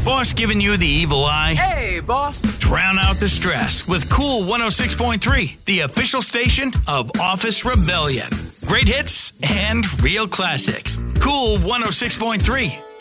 Boss giving you the evil eye? Hey, boss. Drown out the stress with Cool 106.3, the official station of Office Rebellion. Great hits and real classics. Cool 106.3.